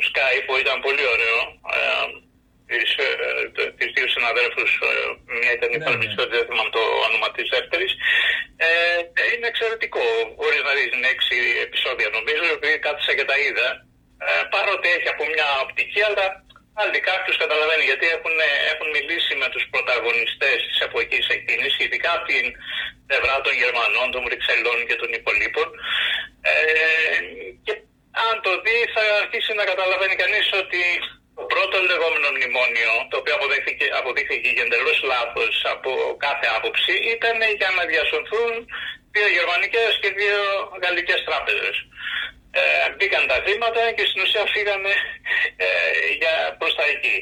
Sky που ήταν πολύ ωραίο. Τις δύο συναδέλφους, μία ήταν η Παλμισιώτη, δεν θυμάμαι το όνομα της δεύτερης. Είναι εξαιρετικό. Μπορείς να δεις 6 επεισόδια νομίζω, επειδή κάθισα και τα είδα. Παρότι έχει από μια οπτική, αλλά άλλοι κάποιος καταλαβαίνει, γιατί έχουν μιλήσει με τους πρωταγωνιστές της εποχής εκείνης, ειδικά από την πλευρά των Γερμανών, των Βρυξελών και των υπολείπων. Και αν το δει θα αρχίσει να καταλαβαίνει κανείς ότι το πρώτο λεγόμενο μνημόνιο, το οποίο αποδείχθηκε και εντελώς λάθος από κάθε άποψη, ήταν για να διασωθούν 2 γερμανικές και 2 γαλλικές τράπεζες. Μπήκαν τα θύματα και στην ουσία φύγανε προς τα εκεί.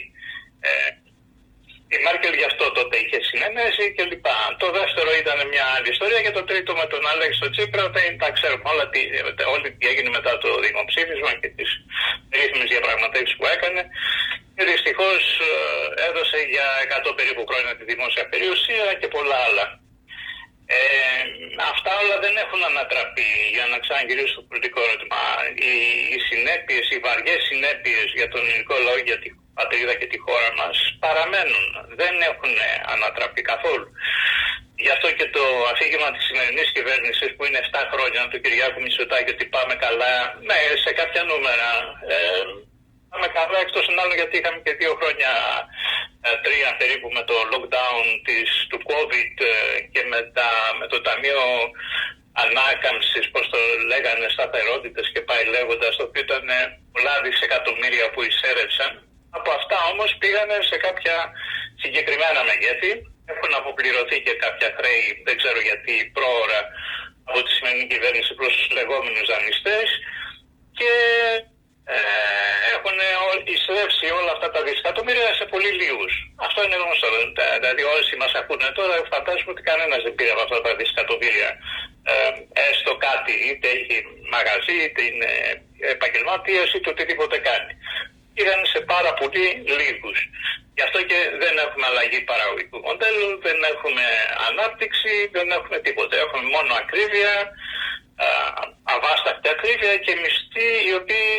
Η Μέρκελ γι' αυτό τότε είχε συνένεση κλπ. Το δεύτερο ήταν μια άλλη ιστορία και το τρίτο με τον Αλέξη Τσίπρα, τα ξέρουμε όλη τι έγινε μετά το δημοψήφισμα και τις ρύθμιες διαπραγματεύσεις που έκανε. Και δυστυχώς έδωσε για 100 περίπου χρόνια τη δημόσια περιουσία και πολλά άλλα. Αυτά όλα δεν έχουν ανατραπεί, για να ξαναγυρίσω στο πολιτικό ερώτημα. Οι συνέπειες, οι βαριές συνέπειες για τον ελληνικό λαό, για την πατρίδα και τη χώρα μας παραμένουν. Δεν έχουν ανατραπεί καθόλου. Γι' αυτό και το αφήγημα της σημερινής κυβέρνησης, που είναι 7 χρόνια του Κυριάκου Μητσοτάκη, ότι πάμε καλά, ναι, σε κάποια νούμερα. Πάμε καλά, εκτός των άλλων γιατί είχαμε και 2 χρόνια, 3 περίπου, με το lockdown του COVID και με το Ταμείο Ανάκαμψης, πώς το λέγανε, σταθερότητες και πάει λέγοντας, το οποίο ήταν πολλά δισεκατομμύρια που εισέρευσαν. Από αυτά όμως πήγανε σε κάποια συγκεκριμένα μεγέθη. Έχουν αποπληρωθεί και κάποια χρέη, δεν ξέρω γιατί, πρόωρα από τη σημερινή κυβέρνηση προς τους λεγόμενους δανειστές και έχουν εισρεύσει όλα αυτά τα δισεκατομμύρια σε πολύ λίγους. Αυτό είναι γνωστό. Δηλαδή όσοι μας ακούνε τώρα φαντάζομαι ότι κανένας δεν πήρε από αυτά τα δισεκατομμύρια έστω κάτι, είτε έχει μαγαζί, είτε είναι επαγγελματίας, είτε οτιδήποτε κάνει. Πήγαν σε πάρα πολύ λίγους. Γι' αυτό και δεν έχουμε αλλαγή παραγωγικού μοντέλου, δεν έχουμε ανάπτυξη, δεν έχουμε τίποτα. Έχουμε μόνο ακρίβεια, αβάσταχτη ακρίβεια και μισθοί οι οποίοι,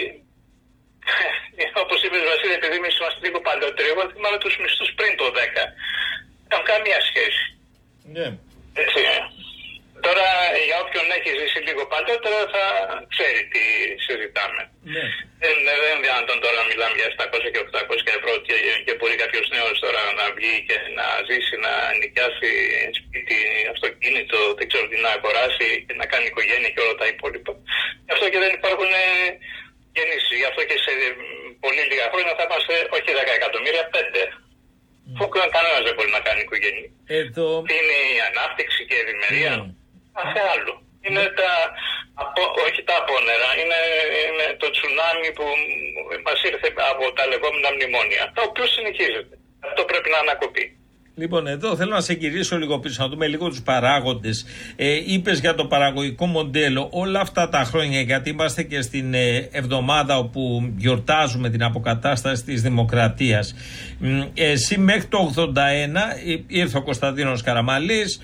όπως είπες Βασίλη, επειδή εμείς είμαστε λίγο παλαιότεροι, εγώ θυμάμαι τους μισθούς πριν το 10. Δεν έχουν καμία σχέση. Yeah. Έτσι. Τώρα για όποιον έχει ζήσει λίγο παλιότερα θα ξέρει τι συζητάμε. Yeah. Δεν είναι δυνατόν τώρα να μιλάμε για 700 και 800 ευρώ και μπορεί κάποιος νέος τώρα να βγει και να ζήσει, να νοικιάσει σπίτι, αυτοκίνητο, δεν ξέρω τι να αγοράσει και να κάνει οικογένεια και όλα τα υπόλοιπα. Γι' αυτό και δεν υπάρχουν γεννήσεις. Γι' αυτό και σε πολύ λίγα χρόνια θα είμαστε όχι 10 εκατομμύρια, 5. Κανένας δεν μπορεί να κάνει οικογένεια. Είναι η ανάπτυξη και η ευημερία. Κάθε άλλο. Είναι όχι τα απόνερα, είναι το τσουνάμι που μας ήρθε από τα λεγόμενα μνημόνια, το οποίο συνεχίζεται. Αυτό πρέπει να ανακοπεί. Λοιπόν, εδώ θέλω να σε γυρίσω λίγο πίσω, να δούμε λίγο τους παράγοντες. Είπες για το παραγωγικό μοντέλο όλα αυτά τα χρόνια, γιατί είμαστε και στην εβδομάδα όπου γιορτάζουμε την αποκατάσταση της δημοκρατίας. Εσύ μέχρι το 81 ήρθε ο Κωνσταντίνος Καραμανλής,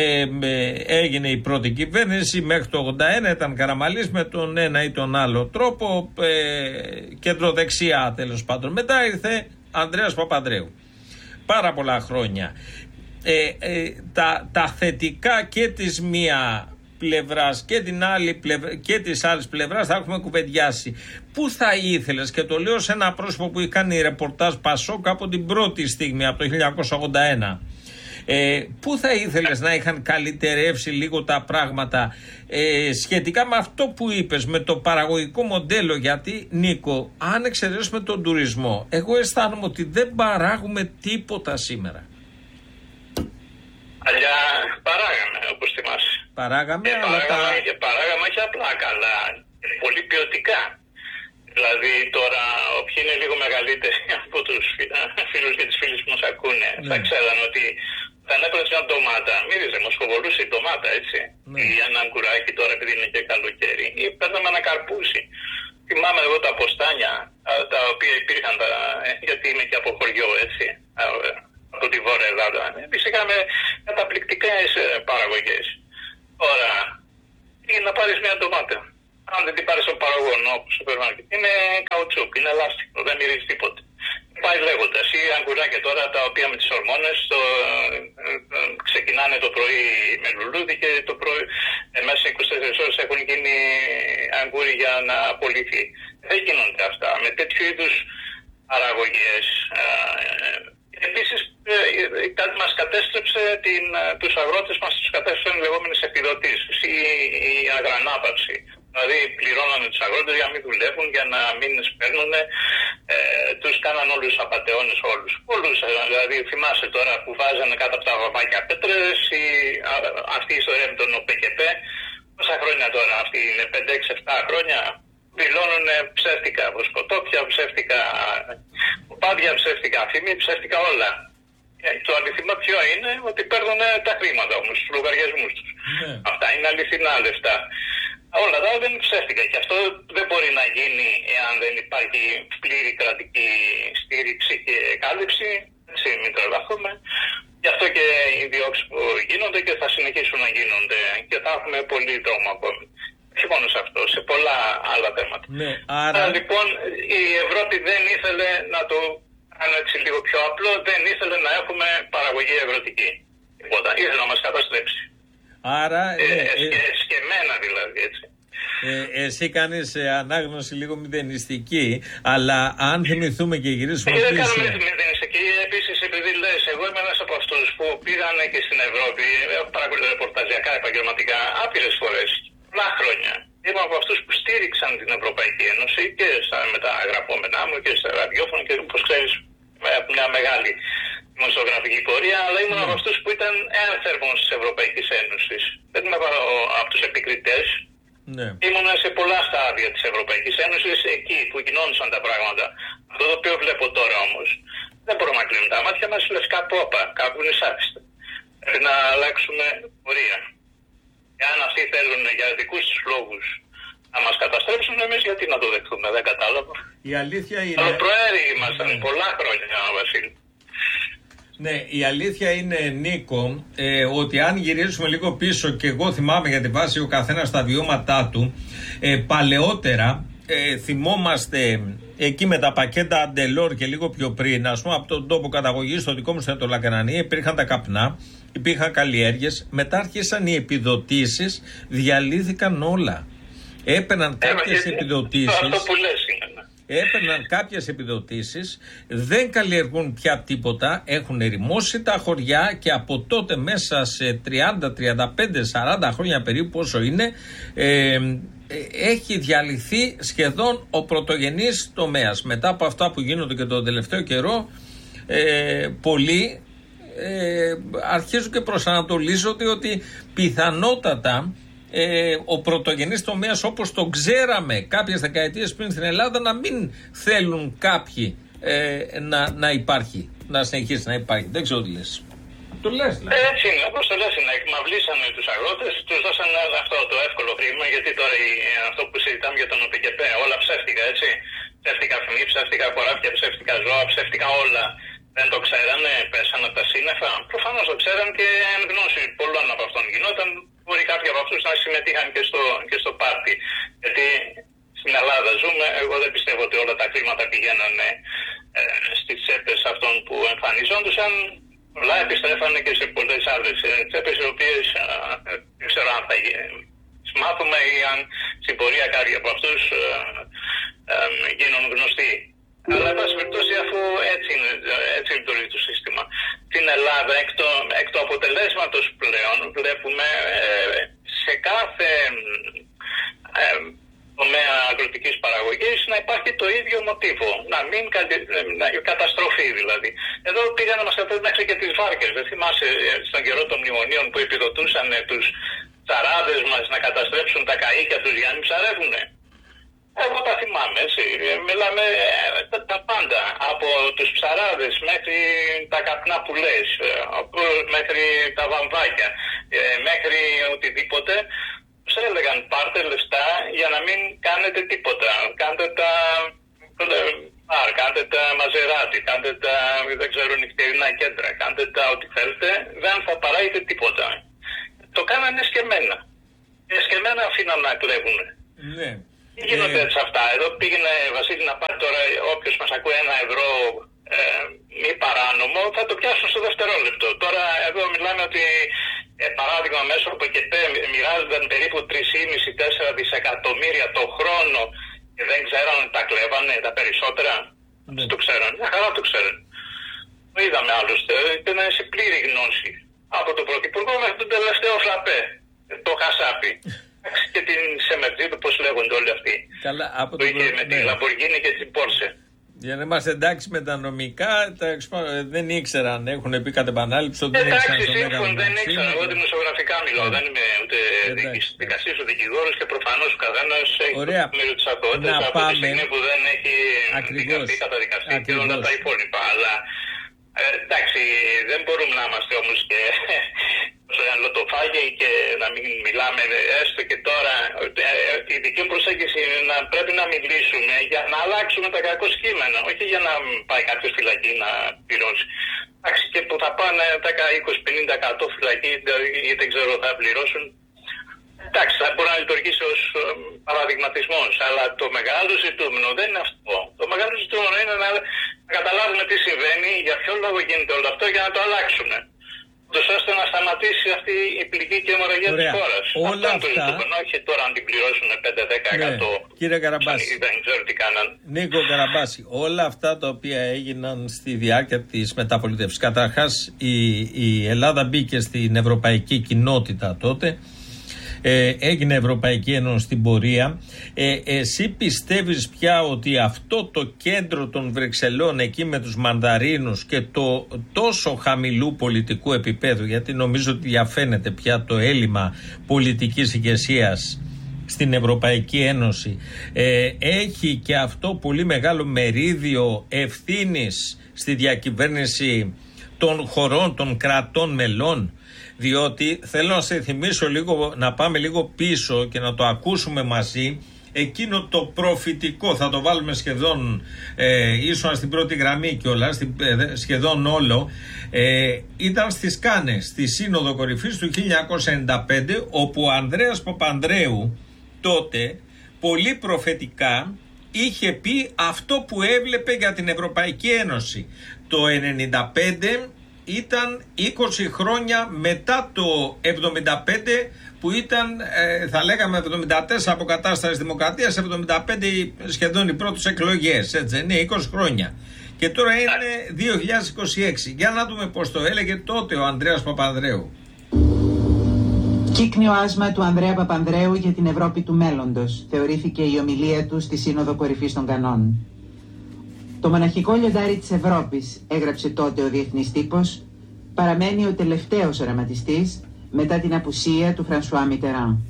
έγινε η πρώτη κυβέρνηση, μέχρι το 81 ήταν Καραμανλής με τον ένα ή τον άλλο τρόπο, κεντροδεξιά τέλος πάντων. Μετά ήρθε Ανδρέας Παπανδρέου. Πάρα πολλά χρόνια. Τα θετικά και της μία πλευράς και την άλλη και της άλλης πλευράς θα έχουμε κουβεντιάσει. Πού θα ήθελες, και το λέω σε ένα πρόσωπο που έχει κάνει ρεπορτάζ Πασόκ από την πρώτη στιγμή, από το 1981, πού θα ήθελες να είχαν καλυτερεύσει λίγο τα πράγματα σχετικά με αυτό που είπες, με το παραγωγικό μοντέλο? Γιατί, Νίκο, αν εξαιρέσουμε τον τουρισμό, εγώ αισθάνομαι ότι δεν παράγουμε τίποτα σήμερα. Αλλιά παράγαμε, όπως θυμάσαι. Παράγαμε, παράγαμε όχι απλά καλά, πολύ ποιοτικά. Δηλαδή τώρα, όποιοι είναι λίγο μεγαλύτεροι από τους φίλους και τις φίλες που μας ακούνε, θα ξέραν ότι όταν έπρεπε μια ντομάτα, μύριζε, μοσχοβολούσε η ντομάτα, έτσι. Ή ένα κουράκι τώρα, επειδή είναι και καλοκαίρι, ή παίρναμε ένα καρπούσι. Θυμάμαι εγώ τα ποστάνια, τα οποία υπήρχαν, γιατί είμαι και από χωριό, έτσι, από τη Βόρεια Ελλάδα. Εμείς είχαμε καταπληκτικές παραγωγές. Τώρα, είναι να πάρεις μια ντομάτα. αν δεν την πάρει στο παραγωγό όπως στο σούπερ μάρκετ, είναι καουτσούκ, είναι λάστιχο, δεν μυρίζει τίποτα. Πάει λέγοντας. Ή αγκουράκια τώρα τα οποία με τις ορμόνες ξεκινάνε το πρωί με λουλούδι και το πρωί, μέσα σε 24 ώρες έχουν γίνει αγκούρι για να απολυθεί. Δεν γίνονται αυτά. Με τέτοιου είδους παραγωγές. Επίσης κάτι μας κατέστρεψε, τους αγρότες μας τους κατέστρεψαν οι λεγόμενες επιδοτήσεις ή η αγρανάπαυση. Δηλαδή πληρώνανε τους αγρότες για να μην δουλεύουν, για να μην σπέρνουν, τους κάναν όλους τους απατεώνες όλους. Δηλαδή θυμάσαι τώρα που βάζανε κάτω από τα βαμβάκια πέτρες, αυτή η ιστορία με τον ΟΠΕΚΕΠΕ, πόσα χρόνια τώρα, αυτή είναι 5, 6, 7 χρόνια, δηλώνουν ψεύτικα βοσκοτόπια, ψεύτικα κοπάδια, ψεύτικα αφήμη, ψεύτικα όλα. Το αληθινό ποιο είναι, ότι παίρνουν τα χρήματα όμως, τους λογαριασμούς τους. Αυτά είναι αληθινά λεφτά. Όλα τα δεν είναι ψεύτικα και αυτό δεν μπορεί να γίνει εάν δεν υπάρχει πλήρη κρατική στήριξη και κάλυψη. Έτσι, μην τρελαθούμε. Γι' αυτό και οι διώξεις που γίνονται και θα συνεχίσουν να γίνονται και θα έχουμε πολύ δρόμο ακόμη. Όχι μόνο σε αυτό, σε πολλά άλλα θέματα. Ναι, άρα λοιπόν η Ευρώπη δεν ήθελε να το κάνω έτσι λίγο πιο απλό, δεν ήθελε να έχουμε παραγωγή αγροτική. Τίποτα, ήθελε να μας καταστρέψει. Άρα, σκεμμένα δηλαδή, έτσι. Εσύ κάνεις ανάγνωση λίγο μηδενιστική, αλλά αν θυμηθούμε και γυρίσουμε πίσω. Δεν κάνουμε μηδενιστική, επίσης επειδή λες, εγώ είμαι ένας από αυτούς που πήγανε και στην Ευρώπη, έχω παρακολουθεί ρεπορταζιακά, επαγγελματικά, άπειρες φορές, πολλά χρόνια. Είμαι από αυτούς που στήριξαν την Ευρωπαϊκή Ένωση και με τα γραφόμενά μου και στα ραδιόφωνα και όπως ξέρεις, μια μεγάλη δημοσιογραφική πορεία, αλλά ήμουν από αυτούς που ήταν ένθερμος της Ευρωπαϊκής Ένωσης. Δεν είμαι από τους επικριτές. Ναι. Ήμουν σε πολλά στάδια της Ευρωπαϊκής Ένωσης, εκεί που γινόντουσαν τα πράγματα. Αυτό το οποίο βλέπω τώρα όμως, δεν μπορούμε να κλείνουμε τα μάτια μας, λες κάπου είναι σάπιστα. Πρέπει να αλλάξουμε πορεία. Εάν αυτοί θέλουν για δικούς τους λόγους να μας καταστρέψουν, εμείς γιατί να το δεχτούμε, δεν κατάλαβα. Η αλήθεια είναι... Αλλοπροαίροι ήμασταν πολλά χρόνια, Βασίλη. Ναι, η αλήθεια είναι, Νίκο, ότι αν γυρίσουμε λίγο πίσω, και εγώ θυμάμαι για τη βάση ο καθένας τα βιώματά του, παλαιότερα θυμόμαστε εκεί με τα πακέτα Αντελόρ και λίγο πιο πριν, ας πούμε από τον τόπο καταγωγής στο δικό μου στο Λακανανή, υπήρχαν τα καπνά, υπήρχαν καλλιέργειες, μετά άρχισαν οι επιδοτήσεις, διαλύθηκαν όλα. Έπαιρναν κάποιες επιδοτήσεις. Αυτό που λες είναι. Έπαιρναν κάποιες επιδοτήσεις, δεν καλλιεργούν πια τίποτα, έχουν ερημώσει τα χωριά και από τότε μέσα σε 30, 35, 40 χρόνια περίπου όσο είναι, έχει διαλυθεί σχεδόν ο πρωτογενής τομέας. Μετά από αυτά που γίνονται και τον τελευταίο καιρό, πολλοί αρχίζουν και προσανατολίζονται ότι πιθανότατα ο πρωτογενής τομέας όπως το ξέραμε κάποιες δεκαετίες πριν στην Ελλάδα να μην θέλουν κάποιοι να υπάρχει, να συνεχίσει να υπάρχει. Δεν ξέρω τι λες. Το λες, δηλαδή. Έτσι είναι, όπως το λες είναι. Εκμαυλήσανε τους αγρότες, τους δώσανε αυτό το εύκολο χρήμα, γιατί τώρα αυτό που συζητάμε για τον ΟΠΕΚΕΠΕ, όλα ψεύτικα, έτσι. Ψεύτικα φημί, ψεύτικα χωράφια, ψεύτικα ζώα, ψεύτικα όλα. Δεν το ξέρανε, πέσανε από τα σύννεφα. Προφανώς το ξέραν και εν γνώση πολλών από αυτών γινόταν. Μπορεί κάποιοι από αυτούς να συμμετείχαν και στο πάρτι. Γιατί στην Ελλάδα ζούμε, εγώ δεν πιστεύω ότι όλα τα χρήματα πηγαίνανε στις τσέπες αυτών που εμφανιζόντουσαν. Πολλά επιστρέφανε και σε πολλές άλλες τσέπες, οι οποίες δεν ξέρω αν θα μάθουμε ή αν στην πορεία κάποιοι από αυτούς γίνουν γνωστοί. Αλλά εν πάση περιπτώσει, αφού έτσι λειτουργεί το σύστημα. Στην Ελλάδα, εκ του αποτελέσματος πλέον, βλέπουμε σε κάθε τομέα αγροτικής παραγωγής να υπάρχει το ίδιο μοτίβο. Καταστροφή δηλαδή. Εδώ πήγαν να μας κατέβουν μέχρι και τις βάρκες. Δεν θυμάσαι στον καιρό των μνημονίων που επιδοτούσαν τους ψαράδες μας να καταστρέψουν τα καΐκια τους για να μην ψαρεύουνε. Εγώ τα θυμάμαι, έτσι. Μιλάμε τα πάντα. Από τους ψαράδες μέχρι τα καπνά που λες, μέχρι τα βαμβάκια, μέχρι οτιδήποτε. Τους έλεγαν πάρτε λεφτά για να μην κάνετε τίποτα. Κάντε τα κάντε τα μαζεράτη, κάντε τα δεν ξέρω νυχτερινά κέντρα, κάντε τα ό,τι θέλετε, δεν θα παράγετε τίποτα. Το κάνανε σκεμμένα. Σκεμμένα αφήναν να κλέβουν. Ναι. Τι γίνονται έτσι αυτά? Εδώ πήγαινε, Βασίλη, να πάρει τώρα όποιος μας ακούει €1 μη παράνομο, θα το πιάσουν στο δευτερόλεπτο. Τώρα εδώ μιλάμε ότι παράδειγμα μέσω από ΕΚΕΠΕ μοιράζονταν περίπου 3,5-4 δισεκατομμύρια το χρόνο και δεν ξέραν, τα κλέβανε τα περισσότερα. Δεν το ξέραν, μια χαρά το ξέραν. Το είδαμε άλλωστε, ήταν σε πλήρη γνώση από τον Πρωθυπουργό μέχρι τον τελευταίο φλαπέ, το Χασάπι. Και την Σεμετζίδου, πώς λέγονται όλοι αυτοί. Καλά, από το είχε με τη Λαμποργκίνη και την Πόρσε. Για να είμαστε εντάξει με τα νομικά, δεν ήξεραν, έχουν πει κατ' επανάληψη ότι δεν ήξεραν. Εντάξει, δεν ήξεραν. Εγώ δημοσιογραφικά μιλάω, δεν είμαι ούτε δικαστής ούτε δικηγόρος και προφανώς ο καθένας έχει το μέρο της αθωότητας από τη στιγμή που δεν έχει δικαστεί, καταδικαστεί και όλα τα υπόλοιπα. Αλλά εντάξει, δεν μπορούμε να είμαστε όμως και λωτοφάγοι και να μην μιλάμε έστω και τώρα. Η δική μου προσέγγιση είναι να πρέπει να μιλήσουμε για να αλλάξουμε τα κακό κείμενα, όχι για να πάει κάποιος φυλακή να πληρώσει. Εντάξει, και που θα πάνε 10-20-50% φυλακή ή δεν ξέρω θα πληρώσουν. Εντάξει, θα μπορεί να λειτουργήσει ως παραδειγματισμός, αλλά το μεγάλο ζητούμενο δεν είναι αυτό. Το μεγάλο ζητούμενο είναι να καταλάβουμε τι συμβαίνει, για ποιο λόγο γίνεται όλο αυτό, για να το αλλάξουμε. Ώστε να σταματήσει αυτή η πληγή και αιμορραγία της χώρας. Όλα αυτά. Όχι τώρα αν την πληρώσουν 5-10%. Κύριε Καραμπάση. Δεν ξέρω τι κάναν. Νίκο Καραμπάση, όλα αυτά τα οποία έγιναν στη διάρκεια της μεταπολίτευσης. Καταρχάς η Ελλάδα μπήκε στην ευρωπαϊκή κοινότητα τότε. Έγινε Ευρωπαϊκή Ένωση στην πορεία. Εσύ πιστεύεις πια ότι αυτό το κέντρο των Βρυξελών εκεί με τους μανδαρίνους και το τόσο χαμηλού πολιτικού επίπεδου, γιατί νομίζω ότι διαφαίνεται πια το έλλειμμα πολιτικής ηγεσίας στην Ευρωπαϊκή Ένωση, έχει και αυτό πολύ μεγάλο μερίδιο ευθύνης στη διακυβέρνηση των χωρών, των κρατών μελών? Διότι θέλω να σε θυμίσω λίγο, να πάμε λίγο πίσω και να το ακούσουμε μαζί, εκείνο το προφητικό, θα το βάλουμε σχεδόν ίσως στην πρώτη γραμμή κιόλας, σχεδόν όλο, ήταν στις Κάνες, στη Σύνοδο Κορυφής του 1995, όπου ο Ανδρέας Παπανδρέου τότε πολύ προφετικά είχε πει αυτό που έβλεπε για την Ευρωπαϊκή Ένωση. Το 1995 ήταν 20 χρόνια μετά το 75 που ήταν, θα λέγαμε 74 αποκατάσταση δημοκρατίας, 75 σχεδόν οι πρώτες εκλογές, έτσι είναι, 20 χρόνια. Και τώρα είναι 2026. Για να δούμε πώς το έλεγε τότε ο Ανδρέας Παπανδρέου. Κύκνιο άσμα του Ανδρέα Παπανδρέου για την Ευρώπη του μέλλοντος, θεωρήθηκε η ομιλία του στη Σύνοδο Κορυφής των Κανών. Το μοναχικό λιοντάρι της Ευρώπης, έγραψε τότε ο διεθνής τύπος, παραμένει ο τελευταίος οραματιστής μετά την απουσία του Φρανσουά Μιτεράν.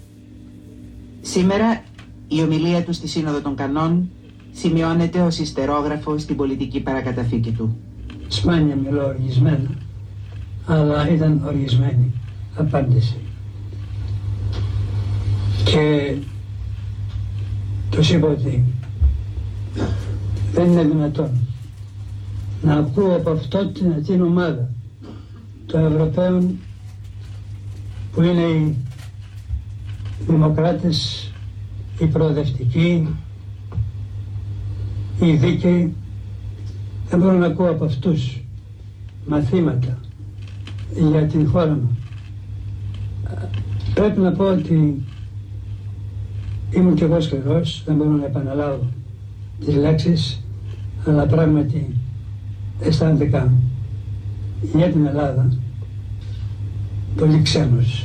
Σήμερα η ομιλία του στη Σύνοδο των Κανών σημειώνεται ως ιστερόγραφο στην πολιτική παρακαταθήκη του. Σπάνια μιλώ οργισμένα, αλλά ήταν οργισμένη απάντηση. Και τους είπα ότι δεν είναι δυνατόν να ακούω από αυτό την ομάδα των Ευρωπαίων που είναι οι δημοκράτες, οι προοδευτικοί, οι δίκαιοι. Δεν μπορώ να ακούω από αυτούς μαθήματα για την χώρα μου. Πρέπει να πω ότι ήμουν κι εγώ σκληρός, δεν μπορώ να επαναλάβω τις λέξεις, αλλά πράγματι αισθάνθηκα για την Ελλάδα πολύ ξένος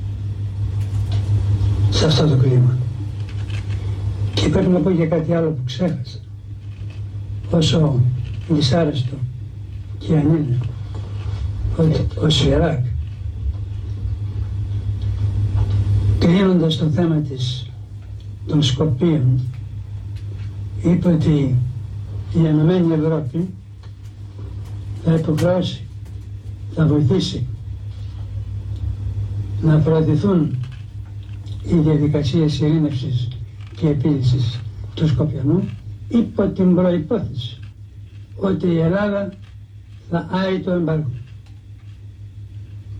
σε αυτό το κλίμα. Και πρέπει να πω για κάτι άλλο που ξέχασα, όσο δυσάρεστο και αν είναι, ότι ο Σιράκ, κλείνοντας το θέμα των Σκοπίων, είπε ότι η Ενωμένη Ευρώπη θα υποχρεώσει, θα βοηθήσει να προωθηθούν οι διαδικασίες ειρήνευσης και επίλυσης του Σκοπιανού, υπό την προϋπόθεση ότι η Ελλάδα θα άρει το εμπάργο.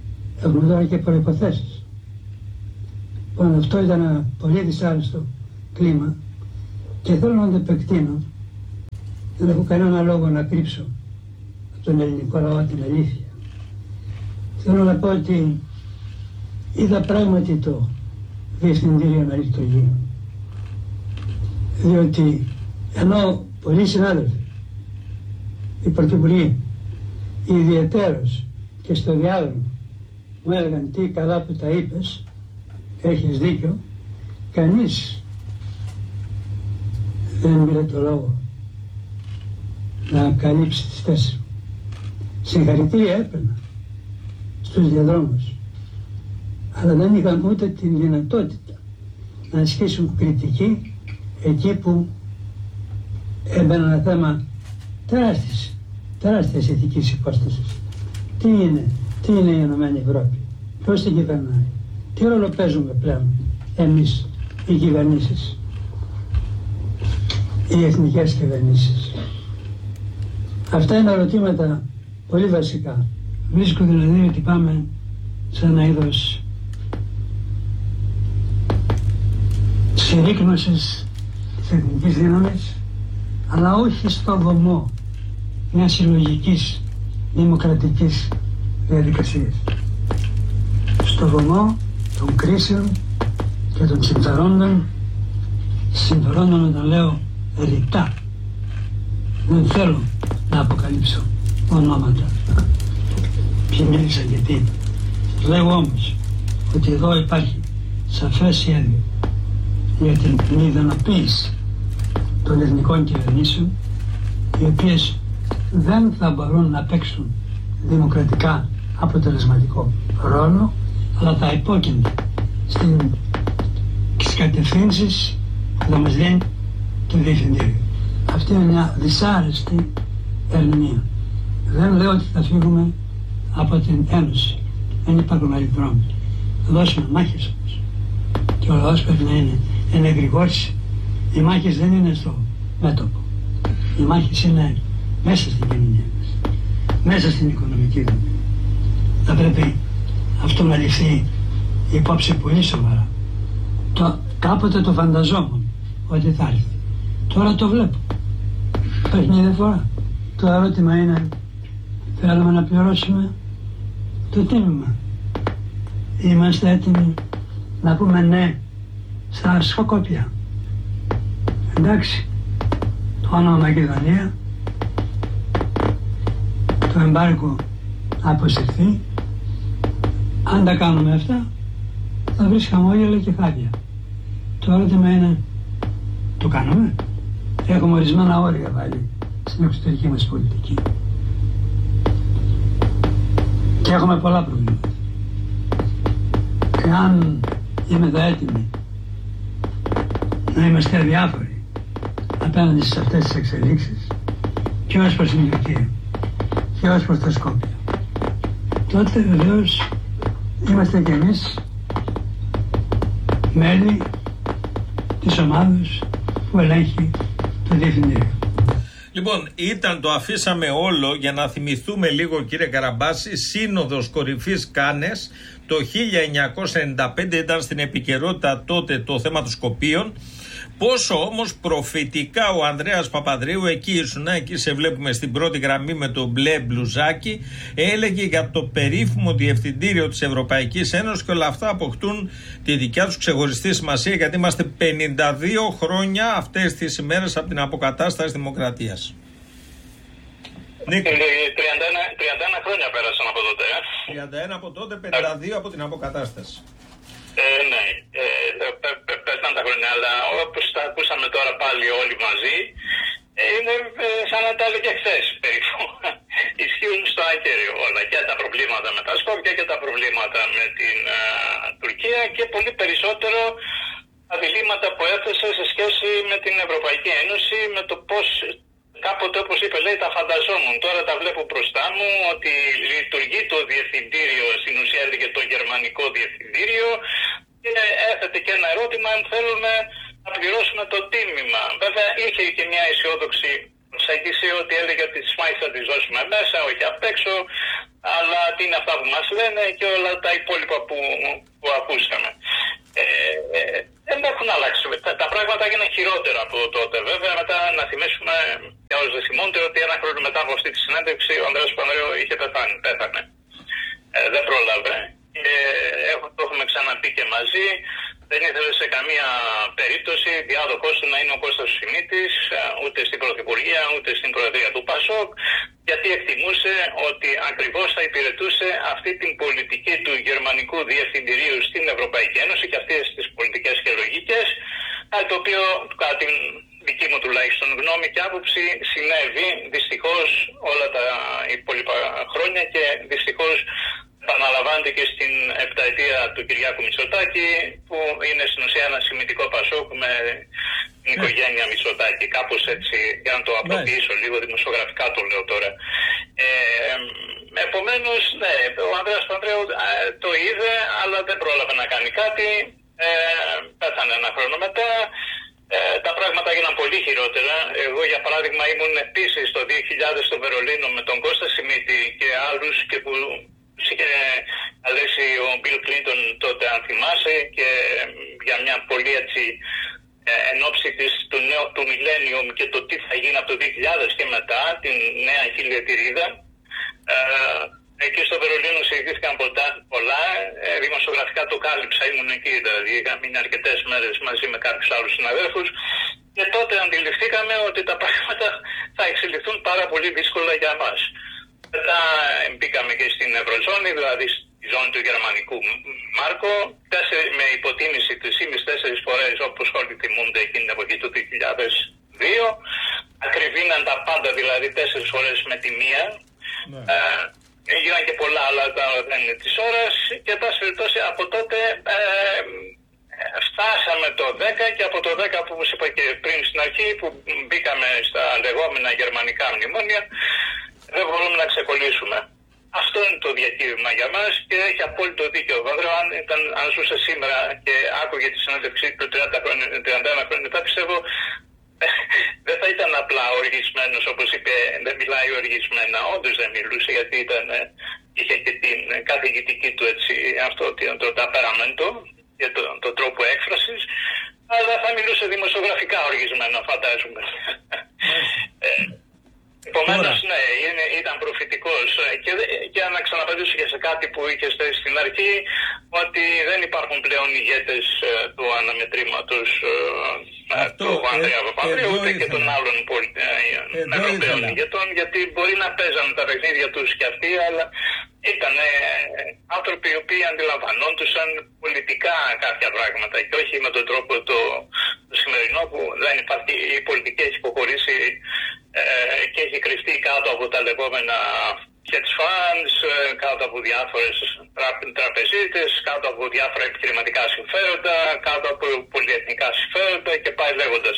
Έχουμε τώρα και προϋποθέσεις. Λοιπόν, αυτό ήταν ένα πολύ δυσάρεστο κλίμα και θέλω να το επεκτείνω. Δεν έχω κανένα λόγο να κρύψω από τον ελληνικό λαό την αλήθεια. Θέλω να πω ότι είδα πράγματι το διευθυντήριο να λειτουργεί. Διότι ενώ πολλοί συνάδελφοι, οι πρωθυπουργοί, ιδιαιτέρως και στο διάδρομο μου έλεγαν τι καλά που τα είπες, έχεις δίκιο, κανείς δεν πήρε το λόγο να καλύψει τις θέσεις μου. Συγχαρητήρια έπαιρνα στους διαδρόμους, αλλά δεν είχαν ούτε την δυνατότητα να ασκήσουν κριτική εκεί που έμπαινε ένα θέμα τεράστιας ηθικής υπόστασης. Τι είναι η Ενωμένη Ευρώπη, ποιος την κυβερνάει, τι ρόλο παίζουμε πλέον εμείς οι κυβερνήσεις, οι εθνικές κυβερνήσεις. Αυτά είναι ερωτήματα πολύ βασικά. Βρίσκω δηλαδή ότι πάμε σε ένα είδος συρρίκνωσης της εθνικής δύναμης, αλλά όχι στο βωμό μιας συλλογικής δημοκρατικής διαδικασίας. Στο βωμό των κρίσεων και των συμφερόντων όταν λέω ρητά. Δεν θέλω να αποκαλύψω ονόματα. Ποιοι μίλησαν και τι. Λέγω όμως ότι εδώ υπάρχει σαφές σχέδιο για την μηδενοποίηση των εθνικών κυβερνήσεων, οι οποίες δεν θα μπορούν να παίξουν δημοκρατικά αποτελεσματικό ρόλο, αλλά θα υπόκεινται στις κατευθύνσεις που θα μας δίνει το Διευθυντήριο. Αυτή είναι μια δυσάρεστη ερμηνεία. Δεν λέω ότι θα φύγουμε από την Ένωση. Δεν υπάρχουν άλλοι δρόμοι. Θα δώσουμε μάχες όμως. Και ο λαός πρέπει να είναι ενεγρηγόρηση. Οι μάχες δεν είναι στο μέτωπο. Οι μάχες είναι μέσα στην κοινωνία μας, μέσα στην οικονομική δομή. Θα πρέπει αυτό να ληφθεί υπόψη πολύ σοβαρά. Κάποτε το φανταζόμουν ότι θα έρθει. Τώρα το βλέπω. Υπάρχει μια διαφορά. Το ερώτημα είναι, θέλουμε να πληρώσουμε το τίμημα. Είμαστε έτοιμοι να πούμε ναι στα Σκοπιά. Εντάξει, το όνομα Μακεδονία, το εμπάργκο αποσυρθεί. Αν τα κάνουμε αυτά, θα βρεις χαμόγελα και χάδια. Το ερώτημα είναι, το κάνουμε? Έχουμε ορισμένα όρια βάλει στην εξωτερική μας πολιτική. Και έχουμε πολλά προβλήματα. Εάν είμαστε έτοιμοι να είμαστε αδιάφοροι απέναντι σε αυτές τις εξελίξεις, και ως προς την Τουρκία και ως προς τα Σκόπια, τότε βεβαίως είμαστε κι εμείς μέλη της ομάδας που ελέγχει το Διευθυντήριο. Λοιπόν, το αφήσαμε όλο για να θυμηθούμε λίγο, κύριε Καραμπάση, Σύνοδος Κορυφής Κάνες το 1995, ήταν στην επικαιρότητα τότε το θέμα των Σκοπίων. Πόσο όμως προφητικά ο Ανδρέας Παπανδρέου, εκεί ήσουν, εκεί σε βλέπουμε στην πρώτη γραμμή με το μπλε μπλουζάκι, έλεγε για το περίφημο Διευθυντήριο της Ευρωπαϊκής Ένωσης, και όλα αυτά αποκτούν τη δικιά τους ξεχωριστή σημασία, γιατί είμαστε 52 χρόνια αυτές τις ημέρες από την αποκατάσταση της δημοκρατίας. 31 χρόνια πέρασαν από τότε. 31 από τότε, 52 από την αποκατάσταση. Ναι, πέρασαν τα χρόνια, αλλά όπως τα ακούσαμε τώρα πάλι όλοι μαζί, είναι σαν να τα έλεγε χθες περίπου. Ισχύουν στο άκερο όλα, και τα προβλήματα με τα Σκόπια και τα προβλήματα με την Τουρκία, και πολύ περισσότερο τα διλήμματα που έθεσε σε σχέση με την Ευρωπαϊκή Ένωση, με το πώς κάποτε, όπως είπε, λέει, τα φανταζόμουν. Τώρα τα βλέπω μπροστά μου ότι λειτουργεί το Διευθυντήριο, στην ουσία έλεγε το Γερμανικό Διευθυντήριο, και έθετε και ένα ερώτημα αν θέλουμε να πληρώσουμε το τίμημα. Βέβαια είχε και μια αισιόδοξη προσέγγιση ότι έλεγε ότι τις μάχες θα τις δώσουμε μέσα, όχι απ' έξω, αλλά τι είναι αυτά που μας λένε και όλα τα υπόλοιπα που ακούσαμε. δεν έχουν αλλάξει. Τα πράγματα έγιναν χειρότερα από τότε. Βέβαια, μετά να θυμίσουμε για όσους δεν θυμούνται ότι ένα χρόνο μετά από αυτή τη συνέντευξη ο Ανδρέας Παπανδρέου είχε πέθανε. Δεν πρόλαβε. Το έχουμε ξαναπεί και μαζί. Δεν ήθελε σε καμία περίπτωση διάδοχός του να είναι ο Κώστας Σιμίτης, ούτε στην Πρωθυπουργία, ούτε στην Προεδρία του ΠΑΣΟΚ, γιατί εκτιμούσε ότι ακριβώς θα υπηρετούσε αυτή την πολιτική του γερμανικού διευθυντηρίου στην Ευρωπαϊκή Ένωση και αυτές τις πολιτικές και λογικές, το οποίο κατά την δική μου τουλάχιστον γνώμη και άποψη συνέβη δυστυχώς όλα τα υπόλοιπα χρόνια και δυστυχώς επαναλαμβάνεται και στην επταετία του Κυριάκου Μητσοτάκη, που είναι στην ουσία ένα σημητικό ΠΑΣΟΚ με την οικογένεια Μητσοτάκη. Κάπως έτσι, για να το απλοποιήσω λίγο, δημοσιογραφικά το λέω τώρα. Επομένως, ναι, ο Ανδρέας Παπανδρέου το είδε, αλλά δεν πρόλαβε να κάνει κάτι. Πέθανε ένα χρόνο μετά. Τα πράγματα έγιναν πολύ χειρότερα. Εγώ, για παράδειγμα, ήμουν επίσης το 2000 στο Βερολίνο με τον Κώστα Σιμίτη και άλλους, και που είχε καλέσει ο Μπιλ Κλίντον τότε, αν θυμάσαι, και για μια πολύ έτσι εν ώψη του Millennium και το τι θα γίνει από το 2000 και μετά, την νέα χιλιετηρίδα. Εκεί στο Βερολίνο συζητήθηκαν πολλά, δημοσιογραφικά το κάλυψα, ήμουν εκεί, δηλαδή είχα μείνει αρκετές μέρες μαζί με κάποιους άλλους συναδέλφους, και τότε αντιληφθήκαμε ότι τα πράγματα θα εξελιχθούν πάρα πολύ δύσκολα για μας. Μετά μπήκαμε και στην Ευρωζώνη, δηλαδή στη ζώνη του γερμανικού μάρκο, με υποτίμηση του ΣΥΜΙΣ 4 φορές, όπως όλοι θυμούνται εκείνη την εποχή του 2002. Ακριβήναν τα πάντα, δηλαδή 4 φορές με τη μία. Έγιναν και πολλά, αλλά δεν είναι της ώρας. Και πάση περιπτώσει από τότε φτάσαμε το 10, και από το 10, που όπως είπα και πριν στην αρχή, που μπήκαμε στα λεγόμενα γερμανικά μνημόνια, δεν μπορούμε να ξεκολλήσουμε. Αυτό είναι το διακύβευμα για μας και έχει απόλυτο δίκιο. Βέβαια, αν ζούσε σήμερα και άκουγε τη συνέντευξή του 31 χρόνια μετά, πιστεύω δεν θα ήταν απλά οργισμένος, όπως είπε, δεν μιλάει οργισμένα. Όντως δεν μιλούσε, γιατί είχε και την καθηγητική του έτσι, αυτό το ταπεραμέντο και τον τρόπο έκφρασης, αλλά θα μιλούσε δημοσιογραφικά οργισμένα, φαντάζομαι. Επομένως, ναι, ήταν προφητικός. Και να ξαναπαντήσω και σε κάτι που είχε θέσει στην αρχή, ότι δεν υπάρχουν πλέον ηγέτες του αναμετρήματος του Ανδρέα Παπανδρέου, ούτε και των άλλων Ευρωπαίων ηγετών, γιατί μπορεί να παίζανε τα παιχνίδια τους και αυτοί, αλλά ήταν άνθρωποι οι οποίοι αντιλαμβανόντουσαν πολιτικά κάποια πράγματα και όχι με τον τρόπο το σημερινό, που δεν υπάρχει, η πολιτική έχει υποχωρήσει και έχει κρυφτεί κάτω από τα λεγόμενα hedge funds, κάτω από διάφορες τραπεζίτες, κάτω από διάφορα επιχειρηματικά συμφέροντα, κάτω από πολυεθνικά συμφέροντα και πάει λέγοντας.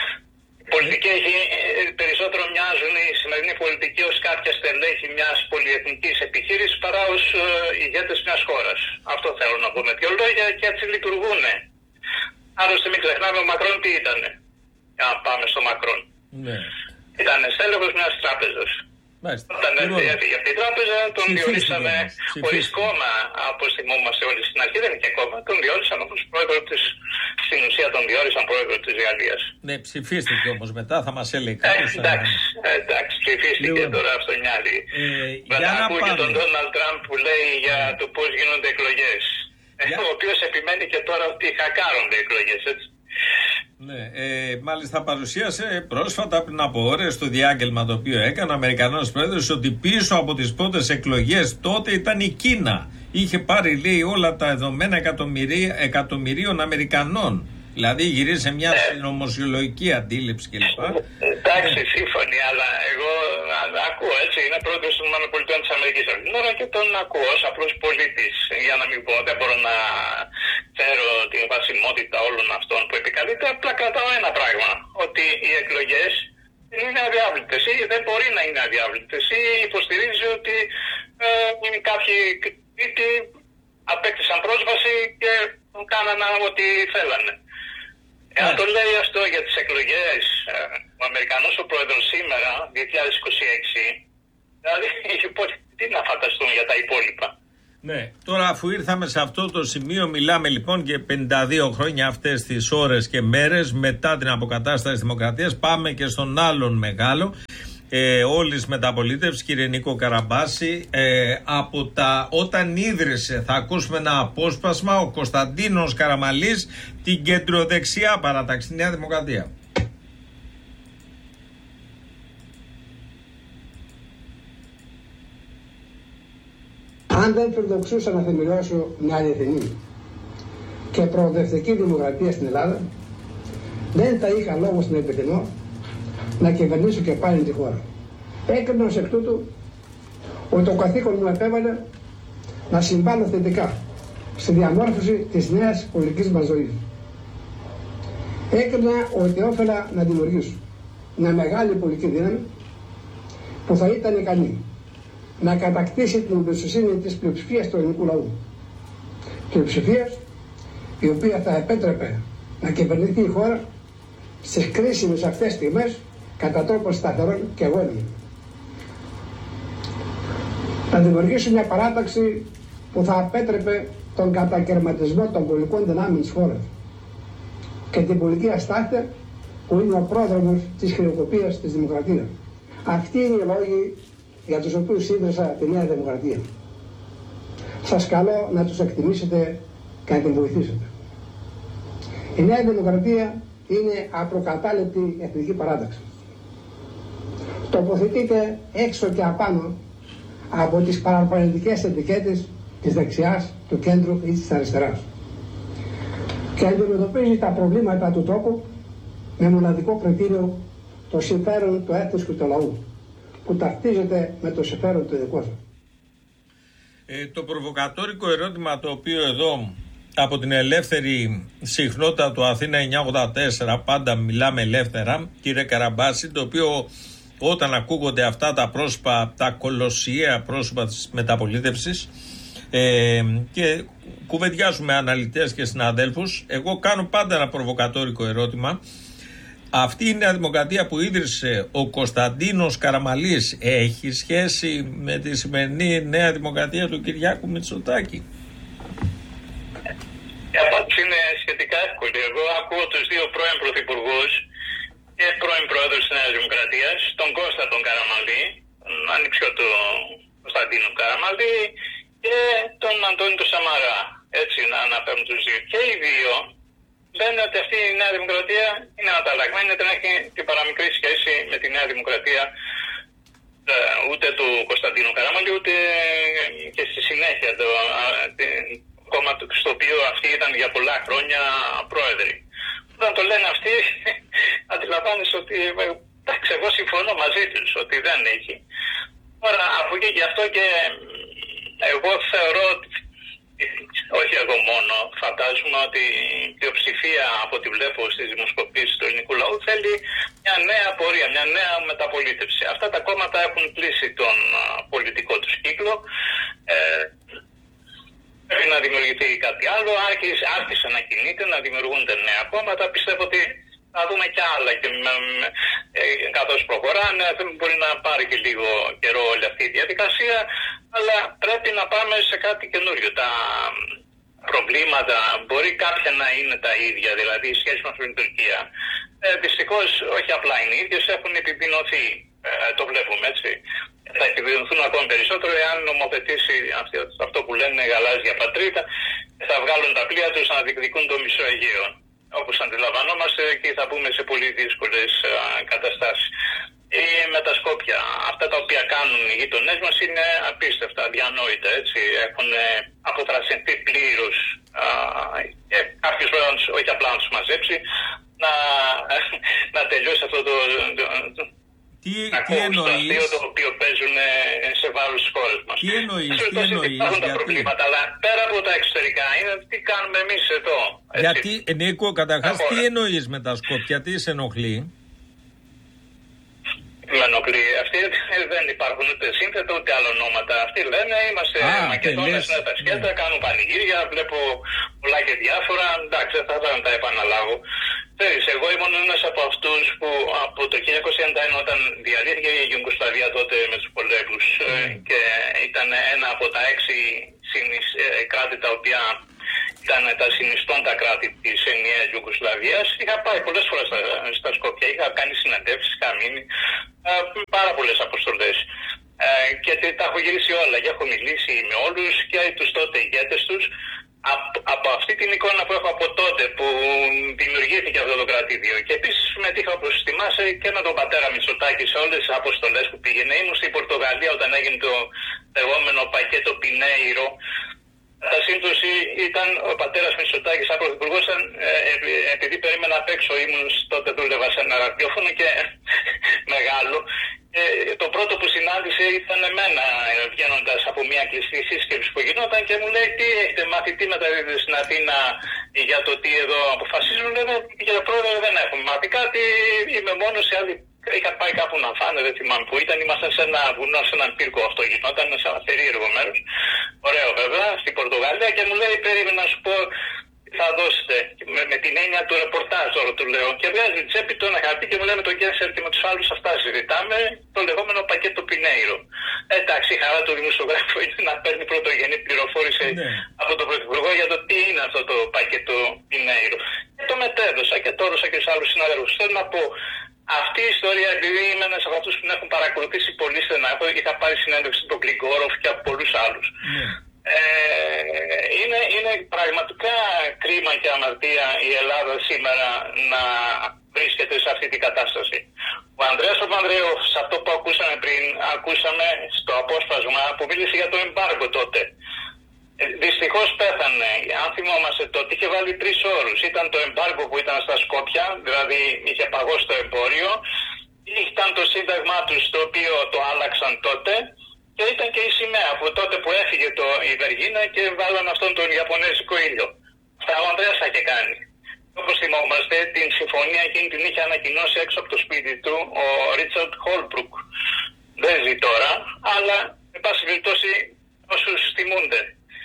Η πολιτική περισσότερο μοιάζουν οι σημερινοί πολιτικοί ως κάποια στελέχη μιας πολυεθνικής επιχείρησης παρά ως ηγέτες μιας χώρας. Αυτό θέλω να πω με δύο λόγια, και έτσι λειτουργούν. Άλλωστε μην ξεχνάμε, ο Μακρόν τι ήτανε. Για να πάμε στο Μακρόν. Ναι. Ήταν στέλεχος μιας τράπεζας. Όταν έφυγε από την τράπεζα, τον διορίσαμε χωρίς κόμμα, όπως θυμόμαστε όλοι στην αρχή, δεν είχε κόμμα. Τον διόρισαν όμως πρόεδρο της, στην ουσία τον διόρισαν πρόεδρο της Γαλλίας. Ναι, ψηφίστηκε όμως μετά, θα μας έλεγε κάποιος. Εντάξει, ψηφίστηκε τώρα, αυτό είναι άλλη. Μετά ακούω και τον Ντόναλντ Τραμπ που λέει για το πώς γίνονται εκλογές. Ο οποίος επιμένει και τώρα ότι χακάρονται εκλογές, έτσι. Ναι, μάλιστα παρουσίασε πρόσφατα, πριν από ώρες, το διάγγελμα το οποίο έκανε ο Αμερικανός πρόεδρος, ότι πίσω από τις πρώτες εκλογές τότε ήταν η Κίνα. Είχε πάρει, λέει, όλα τα δεδομένα εκατομμυρίων Αμερικανών. Δηλαδή γυρίζει σε μια συνωμοσιολογική αντίληψη κλπ. Εντάξει, σύμφωνοι, αλλά εγώ ακούω, έτσι, είναι πρόεδρος των ΗΠΑ της Αμερικής και τον ακούω ως απλός πολίτης. Για να μην πω, δεν μπορώ να φέρω την βασιμότητα όλων αυτών που επικαλείται, απλά κρατάω ένα πράγμα, ότι οι εκλογές είναι αδιάβλητες ή δεν μπορεί να είναι αδιάβλητες, ή υποστηρίζει ότι κάποιοι κριτικοί απέκτησαν πρόσβαση και κάνανε ό,τι θέλανε. Εάν το λέει αυτό για τις εκλογές ο Αμερικανός ο πρόεδρος σήμερα, 2026, δηλαδή τι να φανταστούν για τα υπόλοιπα. Ναι, τώρα αφού ήρθαμε σε αυτό το σημείο, μιλάμε λοιπόν για 52 χρόνια αυτές τις ώρες και μέρες μετά την αποκατάσταση της δημοκρατίας. Πάμε και στον άλλον μεγάλο όλης μεταπολίτευσης, κύριε Νίκο Καραμπάση. Όταν ίδρυσε, θα ακούσουμε ένα απόσπασμα, ο Κωνσταντίνος Καραμαλής, την κεντροδεξιά παράταξη, τη Νέα Δημοκρατία. Αν δεν φιλοδοξούσα να θεμελιώσω μια αληθινή και προοδευτική δημοκρατία στην Ελλάδα, δεν θα είχα λόγο στην επιθυμώ να κυβερνήσω και πάλι τη χώρα. Έκρινα ως εκ τούτου ότι το καθήκον μου επέβαλε να συμβάλλω θετικά στη διαμόρφωση της νέας πολιτικής μας ζωής. Έκρινα ότι όφελα να δημιουργήσω μια μεγάλη πολιτική δύναμη που θα ήταν ικανή να κατακτήσει την εμπιστοσύνη της πλειοψηφίας του ελληνικού λαού. Πλειοψηφίας η οποία θα επέτρεπε να κυβερνηθεί η χώρα στις κρίσιμες αυτές στιγμές κατά τρόπο σταθερών και αγώνων. Να δημιουργήσει μια παράταξη που θα επέτρεπε τον κατακαιρματισμό των πολιτικών δυνάμεων της χώρας και την πολιτική αστάθεια που είναι ο πρόδρομος της χρεοκοπίας της δημοκρατίας. Αυτοί είναι οι λόγοι για τους οποίους ίδρυσα τη Νέα Δημοκρατία. Σας καλώ να τους εκτιμήσετε και να την βοηθήσετε. Η Νέα Δημοκρατία είναι απροκατάληπτη εθνική παράταξη. Τοποθετείται έξω και απάνω από τις παραπολιτικές ετικέτες της δεξιάς, του κέντρου ή της αριστεράς και αντιμετωπίζει τα προβλήματα του τόπου με μοναδικό κριτήριο το συμφέρον του έθνους και του λαού, που ταυτίζεται με το συμφέρον του δικό σας. Το προβοκατόρικο ερώτημα, το οποίο εδώ από την ελεύθερη συχνότητα του Αθήνα 984 πάντα μιλάμε ελεύθερα, κύριε Καραμπάση, το οποίο όταν ακούγονται αυτά τα πρόσωπα, τα κολοσιαία πρόσωπα της μεταπολίτευσης και κουβεντιάζουμε αναλυτές και συναδέλφους, εγώ κάνω πάντα ένα προβοκατόρικο ερώτημα. Αυτή η Νέα Δημοκρατία που ίδρυσε ο Κωνσταντίνος Καραμαλής έχει σχέση με τη σημερινή Νέα Δημοκρατία του Κυριάκου Μητσοτάκη? Η απάντηση είναι σχετικά εύκολη. Εγώ ακούω τους δύο πρώην πρωθυπουργούς και πρώην πρόεδρους της Νέας Δημοκρατίας, τον Κώστα τον Καραμαλή, τον ανιψιό του Κωνσταντίνου Καραμαλή, και τον Αντώνη του Σαμαρά. Έτσι να αναφέρουν τους δύο. Και οι δύο λένε ότι αυτή η Νέα Δημοκρατία είναι αναταλλαγμένη, δεν έχει την παραμικρή σχέση με τη Νέα Δημοκρατία ούτε του Κωνσταντίνου Καραμαλή, ούτε και στη συνέχεια το κόμμα στο οποίο αυτοί ήταν για πολλά χρόνια πρόεδροι. Όταν το λένε αυτοί, αντιλαμβάνεσαι ότι εντάξει, εγώ συμφωνώ μαζί τους ότι δεν έχει. Τώρα, αφού και γι' αυτό και εγώ θεωρώ ότι, όχι εγώ μόνο, φαντάζομαι ότι η πλειοψηφία από ό,τι βλέπω στις δημοσκοπήσεις του ελληνικού λαού θέλει μια νέα πορεία, μια νέα μεταπολίτευση. Αυτά τα κόμματα έχουν κλείσει τον πολιτικό τους κύκλο. Πρέπει να δημιουργηθεί κάτι άλλο, άρχισε να κινείται, να δημιουργούνται νέα κόμματα. Πιστεύω ότι θα δούμε κι άλλα και καθώς προχωράνε, μπορεί να πάρει και λίγο καιρό όλη αυτή η διαδικασία, αλλά πρέπει να πάμε σε κάτι καινούριο. Τα προβλήματα μπορεί κάποια να είναι τα ίδια, δηλαδή οι σχέσεις μας με την Τουρκία. Δυστυχώς όχι απλά είναι οι ίδιες, έχουν επιδεινωθεί. Το βλέπουμε έτσι. Θα επιδεινωθούν ακόμη περισσότερο εάν νομοθετήσει αυτό που λένε γαλάζια πατρίδα και θα βγάλουν τα πλοία τους να διεκδικούν το μισό Αιγαίο. Όπως αντιλαμβανόμαστε, και θα μπούμε σε πολύ δύσκολες καταστάσεις. Ή με τα Σκόπια. Αυτά τα οποία κάνουν οι γείτονές μας είναι απίστευτα, αδιανόητα. Έτσι. Έχουν αποθρασινθεί πλήρως και κάποιος πρέπει όχι απλά να τους μαζέψει, να τελειώσει αυτό το εννοείς, το οποίο παίζουν σε βάρος της χώρας μας. Τι εννοείς, υπάρχουν τα προβλήματα, αλλά πέρα από τα εξωτερικά είναι τι κάνουμε εμείς εδώ. Έτσι. Γιατί, Νίκο, καταρχάς, τι εννοείς με τα Σκόπια, τι σε ενοχλεί? Με ενοχλεί. Αυτοί δεν υπάρχουν ούτε σύνθετα ούτε άλλα ονόματα. Αυτοί λένε είμαστε Μακεδόνες, είναι τα σκέτα, κάνουν πανηγύρια, βλέπω πολλά και διάφορα. Εντάξει, δεν θα τα επαναλάβω. Ξέρεις, εγώ ήμουν ένας από αυτούς που από το 1991, όταν διαλύθηκε η Ιουγκοσλαβία τότε με τους πολέμους και ήταν ένα από τα 6 κράτη τα οποία ήταν τα συνιστώντα κράτη της ενιαίας Ιουγκοσλαβίας. Είχα πάει πολλές φορές στα Σκόπια, είχα κάνει συναντεύσεις, είχα μείνει πάρα πολλές αποστολές. Και τα έχω γυρίσει όλα και έχω μιλήσει με όλους και τους τότε ηγέτες τους. Από αυτή την εικόνα που έχω από τότε που δημιουργήθηκε αυτό το κρατήδιο. Και επίσης συμμετείχα, όπως θυμάσαι, και με τον πατέρα Μητσοτάκη σε όλες τις αποστολές που πήγαινε. Ήμουν στην Πορτογαλία όταν έγινε το λεγόμενο πακέτο Πινέιρο. Κατά σύμπτωση ήταν ο πατέρας Μητσοτάκης σαν πρωθυπουργός, επειδή περίμενα απ' έξω, τότε δούλευα σε ένα ραδιόφωνο και μεγάλο. Το πρώτο που συνάντησε ήταν εμένα, βγαίνοντας από μια κλειστή σύσκεψη που γινόταν, και μου λέει: τι έχετε μάθει, τι μεταδίδετε στην Αθήνα για το τι εδώ αποφασίζουν? Λέω: κύριε πρόεδρε, δεν έχουμε μάθει κάτι, είμαι μόνο σε άλλη. Είχα πάει κάπου να φάνε, δεν θυμάμαι που ήταν. Ήμασταν σε ένα βουνό, σε έναν πύρκο, αυτό γινόταν, σε ένα περίεργο μέρος. Ωραίο βέβαια, στην Πορτογαλία, και μου λέει: περίμενα να σου πω θα δώσετε. Με την έννοια του ρεπορτάζ τώρα του λέω. Και βγάζει τσέπη το ένα χαρτί και μου λέει: με τον Κένσερ και με τους άλλους αυτά συζητάμε το λεγόμενο πακέτο Πινέιρο. Εντάξει, η χαρά του δημοσιογράφου είναι να παίρνει πρωτογενή πληροφόρηση από τον Πρωθυπουργό για το τι είναι αυτό το πακέτο Πινέιρο. Και το μετέδωσα και το έδωσα και στους άλλους συναδέλφους. Θέλω να πω, αυτή η ιστορία, επειδή είμαι ένας από αυτούς που την έχουν παρακολουθήσει πολύ στενά, είχα πάρει συνέντευξη στον Γκλιγκόροφ και από πολλούς άλλους. Είναι πραγματικά κρίμα και αμαρτία η Ελλάδα σήμερα να βρίσκεται σε αυτή την κατάσταση. Ο Ανδρέας Παπανδρέου, σε αυτό που ακούσαμε πριν, ακούσαμε στο απόσπασμα που μίλησε για το εμπάργκο τότε. Δυστυχώς πέθανε. Αν θυμόμαστε τότε, είχε βάλει 3 όρους. Ήταν το εμπάργκο που ήταν στα Σκόπια, δηλαδή είχε παγώσει το εμπόριο. Ήταν το σύνταγμά τους, το οποίο το άλλαξαν τότε. Και ήταν και η σημαία από τότε που έφυγε η Βεργίνα και βάλαν αυτόν τον Ιαπωνέζικο ήλιο. Αυτά ο Ανδρέας θα είχε κάνει. Όπως θυμόμαστε, την συμφωνία εκείνη την είχε ανακοινώσει έξω από το σπίτι του ο Ρίτσαρντ Χόλμπρουκ. Δεν ζει τώρα, αλλά εν πάση περιπτώσει όσους θυμούνται.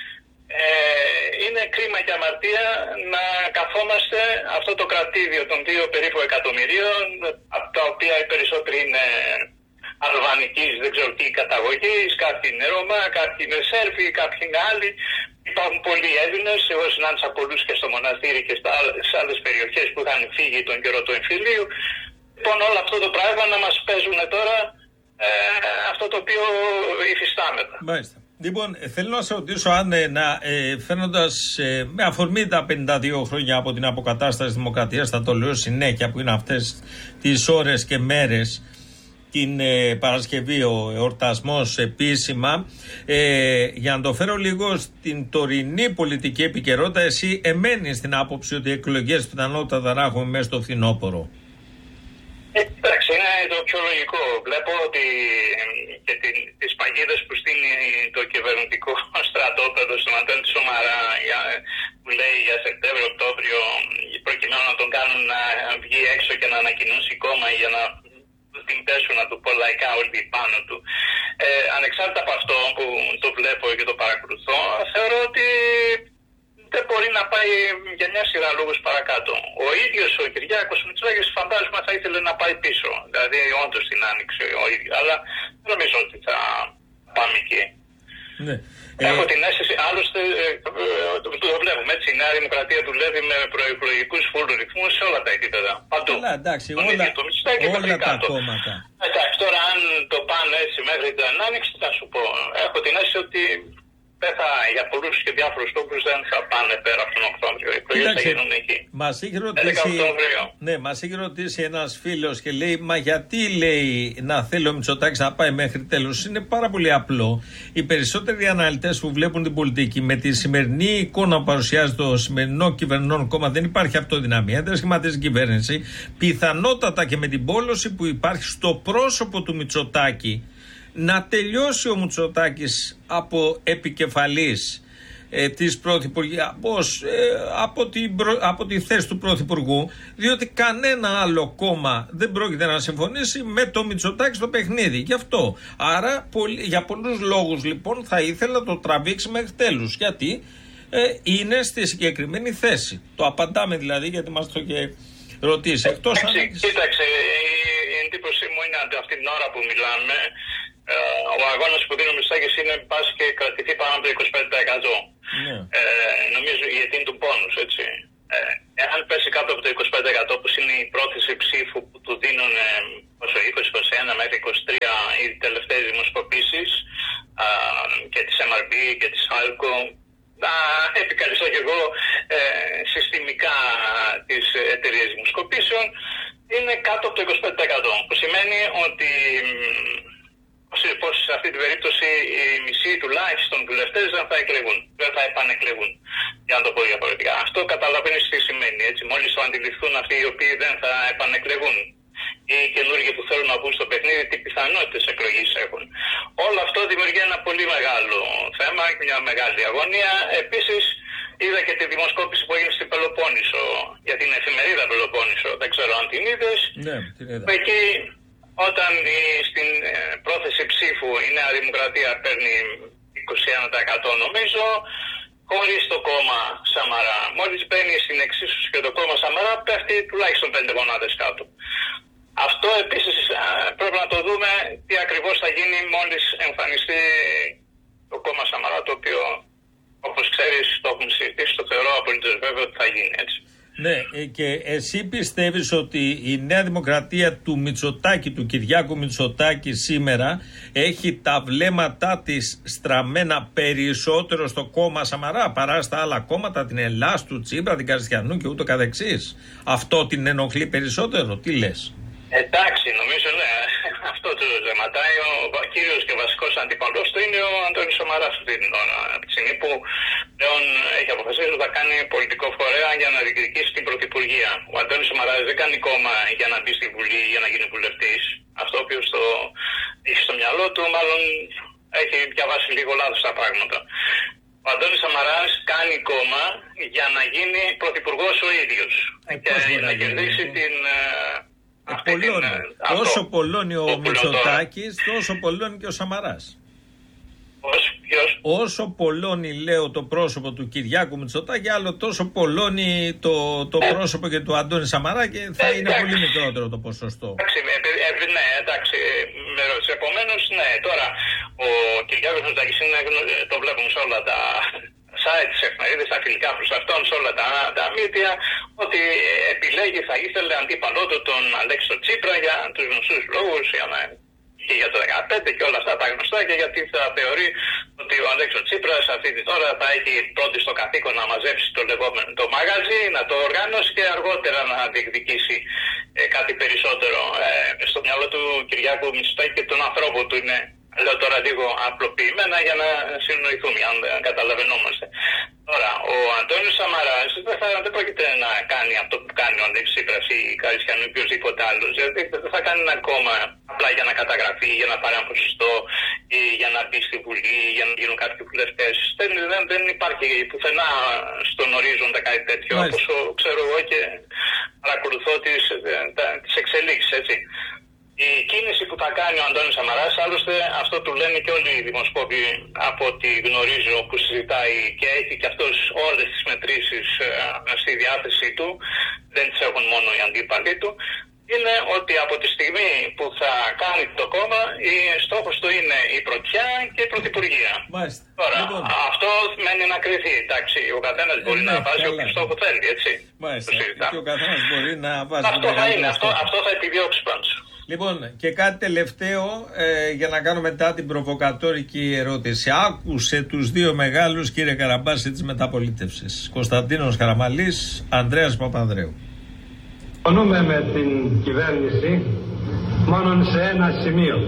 Είναι κρίμα και αμαρτία να καθόμαστε αυτό το κρατήδιο των 2 περίπου εκατομμυρίων, από τα οποία οι περισσότεροι είναι αλβανικής, δεν ξέρω τι καταγωγής, κάποιοι είναι Ρωμά, κάποιοι είναι Σέρβοι, κάποιοι είναι άλλοι. Υπάρχουν πολλοί Έλληνες, εγώ συνάντησα πολλούς και στο μοναστήρι και σε άλλες περιοχές που είχαν φύγει τον καιρό του εμφυλίου. Λοιπόν, όλο αυτό το πράγμα να μας παίζουν τώρα αυτό το οποίο υφιστάμεθα. Μάλιστα. Λοιπόν, θέλω να σε ρωτήσω αν φαίνοντας με αφορμή τα 52 χρόνια από την αποκατάσταση της δημοκρατίας, θα το λέω συνέχεια που είναι αυτές τις ώρες και μέρες, την Παρασκευή ο εορτασμός επίσημα, για να το φέρω λίγο στην τωρινή πολιτική επικαιρότητα, εσύ εμένεις στην άποψη ότι οι εκλογές πιθανότατα θα έχουμε μέσα στο φθινόπωρο? Εντάξει, είναι το πιο λογικό. Βλέπω ότι και τις παγίδες που στείνει το κυβερνητικό στρατόπεδο στον Αντώνη Σομαρά που λέει για Σεπτέμβριο-Οκτώβριο, προκειμένου να τον κάνουν να βγει έξω και να ανακοινώσει κόμμα για να την πέσουν, να του πω λαϊκά, όλοι πάνω του. Ανεξάρτητα από αυτό που το βλέπω και το παρακολουθώ, θεωρώ ότι δεν μπορεί να πάει για μια σειρά λόγους παρακάτω. Ο ίδιος ο Κυριάκος Μητσοτάκης φαντάζομαι θα ήθελε να πάει πίσω. Δηλαδή όντως την άνοιξε ο ίδιος. Αλλά δεν νομίζω ότι θα πάμε εκεί. Ναι. Έχω την αίσθηση, άλλωστε το βλέπουμε έτσι, η Νέα Δημοκρατία δουλεύει με προεκλογικούς φουλ ρυθμούς σε όλα τα επίπεδα. Παντού. Καλά, εντάξει, όλα τα κόμματα. Εντάξει, τώρα αν το πάνε έτσι μέχρι την άνοιξη, θα σου πω. Έχω την αίσθηση ότι για πολλούς και διάφορους τόπους δεν θα πάνε πέρα από τον Οκτώβριο. Οι εκλογές θα γίνουν εκεί. Μας είχε ρωτήσει ένας φίλος και λέει: μα γιατί, λέει, να θέλει ο Μητσοτάκης να πάει μέχρι τέλος? Είναι πάρα πολύ απλό. Οι περισσότεροι αναλυτές που βλέπουν την πολιτική με τη σημερινή εικόνα που παρουσιάζει το σημερινό κυβερνών κόμμα, δεν υπάρχει αυτοδυναμία, δεν σχηματίζει κυβέρνηση. Πιθανότατα και με την πόλωση που υπάρχει στο πρόσωπο του Μητσοτάκη, να τελειώσει ο Μητσοτάκης από επικεφαλής της Πρωθυπουργίας από τη θέση του Πρωθυπουργού, διότι κανένα άλλο κόμμα δεν πρόκειται να συμφωνήσει με το Μητσοτάκη στο παιχνίδι. Γι' αυτό. Άρα για πολλούς λόγους λοιπόν θα ήθελα να το τραβήξει μέχρι τέλους. Γιατί είναι στη συγκεκριμένη θέση. Το απαντάμε δηλαδή, γιατί μας το και ρωτήσει. Κοίταξε, η εντύπωσή μου είναι ότι αυτή την ώρα που μιλάμε ο αγώνας που δίνει ο Μητσοτάκης είναι πας και κρατηθεί πάνω από το 25%. Νομίζω γιατί είναι του πόνους, έτσι. Εάν πέσει κάτω από το 25% που είναι η πρόθεση ψήφου που του δίνουν 20-21 μέχρι 23 οι τελευταίες δημοσκοπήσεις και της MRB και της Άλκο, να επικαλυστώ και εγώ συστημικά τις εταιρείες δημοσκοπήσεων, είναι κάτω από το 25%, που σημαίνει ότι σε αυτή την περίπτωση οι μισοί τουλάχιστον βουλευτές δεν θα επανεκλεγούν, για να το πω διαφορετικά. Αυτό καταλαβαίνεις τι σημαίνει, έτσι. Μόλις το αντιληφθούν αυτοί οι οποίοι δεν θα επανεκλεγούν, οι καινούργοι που θέλουν να μπουν στο παιχνίδι, τι πιθανότητες εκλογής έχουν. Όλο αυτό δημιουργεί ένα πολύ μεγάλο θέμα και μια μεγάλη αγωνία. Επίσης, είδα και τη δημοσκόπηση που έγινε στην Πελοπόννησο, για την εφημερίδα Πελοπόννησο, δεν ξέρω αν την είδες. Ναι, την είδα. Εκεί, όταν στην πρόθεση ψήφου η Νέα Δημοκρατία παίρνει 21% νομίζω, χωρίς το κόμμα Σαμαρά. Μόλις μπαίνει στην εξίσωση και το κόμμα Σαμαρά, πέφτει τουλάχιστον 5 μονάδες κάτω. Αυτό επίσης πρέπει να το δούμε τι ακριβώς θα γίνει μόλις εμφανιστεί το κόμμα Σαμαρά, το οποίο, όπως ξέρεις, το έχουν συζητήσει, το θεωρώ απολύτως βέβαιο ότι θα γίνει, έτσι. Ναι, και εσύ πιστεύεις ότι η Νέα Δημοκρατία του Μητσοτάκη, του Κυριάκου Μητσοτάκη σήμερα έχει τα βλέμματά της στραμμένα περισσότερο στο κόμμα Σαμαρά παρά στα άλλα κόμματα, την Ελλάς, του Τσίπρα, την Καριστιανού και ούτω καθεξής? Αυτό την ενοχλεί περισσότερο? Τι λες? Εντάξει, νομίζω ναι. Αυτό το ζεματάει. Ο κύριος και βασικός αντίπαλος του είναι ο Αντώνης Σαμαράς αυτή την ώρα. Από τη στιγμή που πλέον έχει αποφασίσει ότι θα κάνει πολιτικό φορέα για να διεκδικήσει την πρωθυπουργία. Ο Αντώνης Σαμαράς δεν κάνει κόμμα για να μπει στη Βουλή για να γίνει βουλευτής. Αυτό που έχει στο μυαλό του, μάλλον έχει διαβάσει λίγο λάθος τα πράγματα. Ο Αντώνης Σαμαράς κάνει κόμμα για να γίνει πρωθυπουργός ο ίδιος και να κερδίσει την... Όσο πολλώνει ο Μητσοτάκης, τόσο πολλώνει και ο Σαμαράς. Όσο πολλώνει, λέω, το πρόσωπο του Κυριάκου Μητσοτάκη, άλλο τόσο πολλώνει το πρόσωπο και του Αντώνη Σαμαρά και θα είναι πολύ μικρότερο το ποσοστό. Ναι, εντάξει, επομένως, ναι. Τώρα, ο Κυριάκος Μητσοτάκης το βλέπουμε σε όλα τα site της εφημερίδας, τα φιλικά προς αυτόν, σε όλα τα media, ότι επιλέγει, θα ήθελε αντίπαλό του τον Αλέξη Τσίπρα για τους γνωστούς λόγους, και για το 2015 και όλα αυτά τα γνωστά, και γιατί θα θεωρεί ότι ο Αλέξης Τσίπρας αυτή την ώρα θα έχει πρώτη στο καθήκον να μαζέψει το μαγαζί, να το οργάνωσει και αργότερα να διεκδικήσει κάτι περισσότερο. Στο μυαλό του Κυριάκου Μητσοτάκη και των ανθρώπων του είναι, λέω τώρα λίγο απλοποιημένα για να συνοηθούμε, αν καταλαβαίνόμαστε. Τώρα, ο Αντώνης Σαμαράς δεν πρόκειται να κάνει αυτό που κάνει ο Αλέξης Τσίπρας ή η Καριστιανού ή οποιοδήποτε άλλος. Δηλαδή δεν θα κάνει ένα κόμμα απλά για να καταγραφεί, για να πάρει ένα ποσοστό ή για να μπει στη Βουλή, για να γίνουν κάποιοι βουλευτές. Δεν υπάρχει πουθενά στον ορίζοντα κάτι τέτοιο, όπως ξέρω εγώ και παρακολουθώ τις εξελίξεις, έτσι. Η κίνηση που θα κάνει ο Αντώνης Σαμαράς, άλλωστε αυτό του λένε και όλοι οι δημοσκόποι από ό,τι γνωρίζω, που συζητάει και έχει και αυτός όλες τις μετρήσεις στη διάθεσή του, δεν τις έχουν μόνο οι αντίπαλοι του, είναι ότι από τη στιγμή που θα κάνει το κόμμα, στόχος του είναι η πρωτιά και η πρωθυπουργία. Μάλιστα. Τώρα, αυτό μένει να κρυθεί. Εντάξει, ο καθένας μπορεί να βάζει όποιο στόχο θέλει, έτσι. Μάλιστα. Και ο καθένας μπορεί να βάζει αυτό θα είναι, αυτό θα επιδιώξει πάντως. Λοιπόν, και κάτι τελευταίο για να κάνω μετά την προβοκατόρικη ερώτηση. Άκουσε τους δύο μεγάλους, κύριε Καραμπάση, της μεταπολίτευσης. Κωνσταντίνος Καραμαλής, Ανδρέας Παπανδρέου. Συμφωνούμε με την κυβέρνηση μόνον σε ένα σημείο.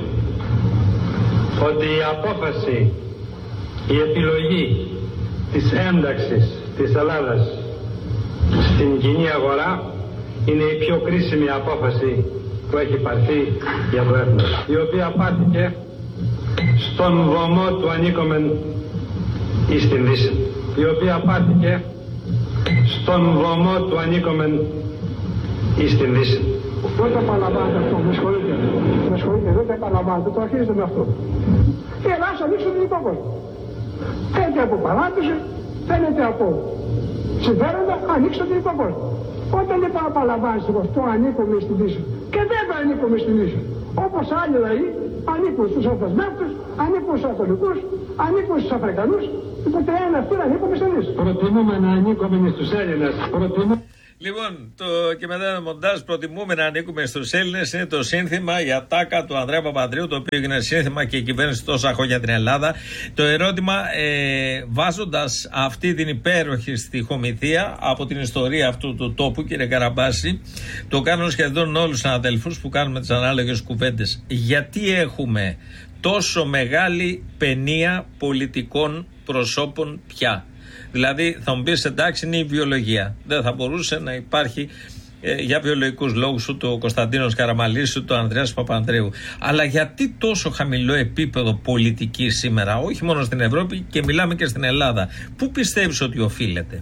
Ότι η απόφαση, η επιλογή της ένταξης της Ελλάδας στην κοινή αγορά είναι η πιο κρίσιμη απόφαση που έχει πάρθει για το έθνος, η οποία πάρθηκε στον βωμό του ανήκομεν εις την Δύση, η οποία πάρθηκε στον βωμό του ανήκομεν εις την Δύση. Δεν το επαναλαμβάνετε αυτό, με συγχωρείτε, δεν το επαναλαμβάνετε, το αρχίζετε με αυτό. Και ελάς ανοίξω τον υπόκοσμο. Φαίνεται από παράδοση, φαίνεται από συμφέροντα, ανοίξω τον υπόκοσμο. Όταν δεν επαναλαμβάνεις το ανήκουμε στην Δύση. Και δεν ανήκουμε στην Δύση. Όπως άλλοι λαοί ανήκουν στους Ορθοσμεύτους, ανήκουν στους Καθολικούς, ανήκουν στους Αφρικανούς. Οπότε ένα αυτό να ανήκουμε σε εμείς. Προτιμούμε να ανήκουμε στους Έλληνες. Λοιπόν, και μετά το μοντάζ, προτιμούμε να ανήκουμε στους Έλληνες. Είναι το σύνθημα η ατάκα του Ανδρέα Παπανδρέου, το οποίο έγινε σύνθημα και η κυβέρνηση τόσα χρόνια την Ελλάδα. Το ερώτημα, βάζοντας αυτή την υπέροχη στιχομυθία από την ιστορία αυτού του τόπου, κύριε Καραμπάση, το κάνουν σχεδόν όλους τους συναδελφούς που κάνουμε τις ανάλογες κουβέντες. Γιατί έχουμε τόσο μεγάλη παινία πολιτικών προσώπων πια? Δηλαδή θα μου πεις, εντάξει, είναι η βιολογία. Δεν θα μπορούσε να υπάρχει για βιολογικούς λόγους ούτε ο Κωνσταντίνος Καραμαλής ούτε ο Ανδρέας Παπανδρέου. Αλλά γιατί τόσο χαμηλό επίπεδο πολιτικής σήμερα, όχι μόνο στην Ευρώπη, και μιλάμε και στην Ελλάδα? Πού πιστεύεις ότι οφείλεται?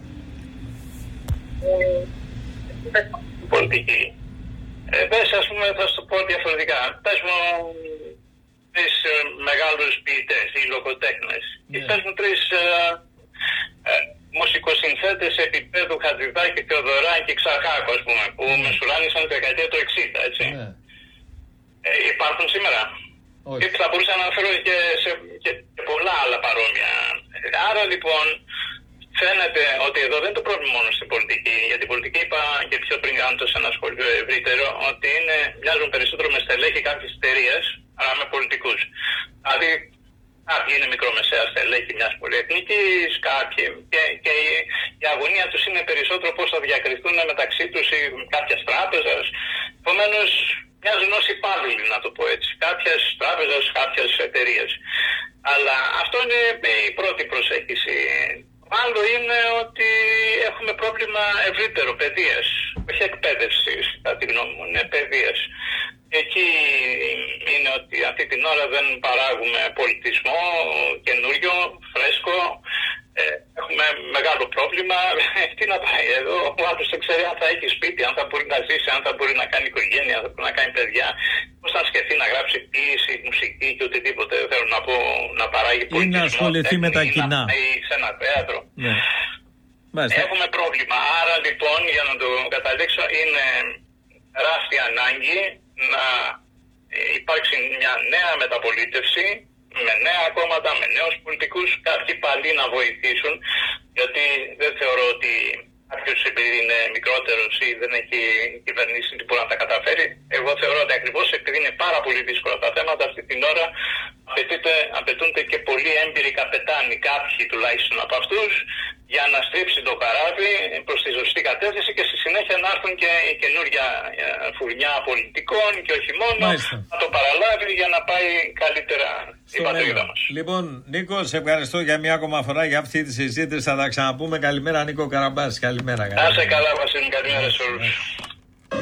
Πολιτική. Πες, ας πούμε, θα σου το πω διαφορετικά. Πες μου τρεις μεγάλους ποιητές ή λογοτέχνες. Και πες μου τρεις μουσικοσυνθέτες επίπεδου Χατζηδάκη, Θεοδωράκη, Ξαρχάκου, ας πούμε, που μεσουράνησαν τη δεκαετία του 60, έτσι. Υπάρχουν σήμερα? Και θα μπορούσα να αναφέρω και πολλά άλλα παρόμοια. Άρα λοιπόν φαίνεται ότι εδώ δεν είναι το πρόβλημα μόνο στην πολιτική. Για την πολιτική είπα και πιο πριν κάνω σε ένα σχολείο ευρύτερο ότι μοιάζουν περισσότερο με στελέχη κάποιες εταιρείες αλλά με πολιτικούς. Δηλαδή κάποιοι είναι μικρομεσαία στελέχη μιας πολυεθνικής, κάποιοι και η αγωνία τους είναι περισσότερο πώς θα διακριθούν μεταξύ τους ή κάποιας τράπεζας. Επομένως μοιάζουν ως υπάλληλοι, να το πω έτσι, κάποιες τράπεζες, κάποιες εταιρείες. Αλλά αυτό είναι η πρώτη προσέγγιση. Άλλο είναι ότι έχουμε πρόβλημα ευρύτερο παιδείας, όχι εκπαίδευσης, κατά τη γνώμη μου, είναι παιδείας. Εκεί είναι ότι αυτή την ώρα δεν παράγουμε πολιτισμό καινούριο, φρέσκο. Έχουμε μεγάλο πρόβλημα. Τι να πάει εδώ, ο άλλος δεν ξέρει αν θα έχει σπίτι, αν θα μπορεί να ζήσει, αν θα μπορεί να κάνει οικογένεια, αν θα μπορεί να κάνει παιδιά. Πώς θα σκεφτεί να γράψει ποίηση, μουσική και οτιδήποτε. Θέλω να πω, να παράγει πολιτισμό. Ή να ασχοληθεί με τα κοινά. Ή σε ένα θέατρο. Ναι. Έχουμε πρόβλημα. Άρα λοιπόν, για να το καταλήξω, είναι τεράστια ανάγκη να υπάρξει μια νέα μεταπολίτευση με νέα κόμματα, με νέους πολιτικούς, κάποιοι πάλι να βοηθήσουν, γιατί δεν θεωρώ ότι κάποιος επειδή είναι μικρότερος ή δεν έχει κυβερνήσει τι μπορεί να τα καταφέρει. Εγώ θεωρώ ότι ακριβώς επειδή είναι πάρα πολύ δύσκολα τα θέματα αυτή την ώρα απαιτούνται και πολύ έμπειροι καπετάνοι, κάποιοι τουλάχιστον από αυτούς, για να στρίψει το καράβι προς τη σωστή κατεύθυνση και στη συνέχεια να έρθουν και η καινούργια φουρνιά πολιτικών και όχι μόνο. Μάλιστα. Να το παραλάβει για να πάει καλύτερα η πατρίδα μας. Λοιπόν, Νίκο, σε ευχαριστώ για μια ακόμα φορά για αυτή τη συζήτηση. Θα τα ξαναπούμε. Καλημέρα, Νίκο Καραμπάση. Καλημέρα. Να είσαι καλά, Βασίλη. Καλημέρα σε όλους.